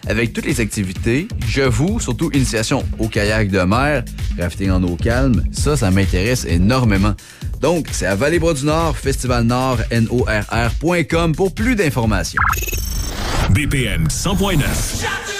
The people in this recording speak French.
avec toutes les activités. J'avoue, surtout initiation au kayak de mer, rafting en eau calme, ça m'intéresse énormément. Donc, c'est à Vallée-Bras-du-Nord, festivalnord, NORR.com pour plus d'informations. BPM 100.9.